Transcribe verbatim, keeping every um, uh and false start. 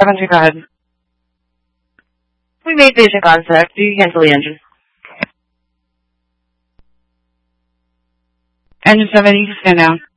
seven two, go ahead. We made vision contact. Do you cancel the engine? Engine seven, you can stand down.